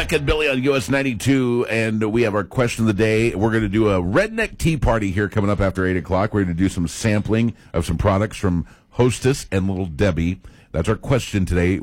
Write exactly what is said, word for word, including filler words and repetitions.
Jack and Billy on U S ninety-two, and we have our question of the day. We're going to do a redneck tea party here coming up after eight o'clock. We're going to do some sampling of some products from Hostess and Little Debbie. That's our question today.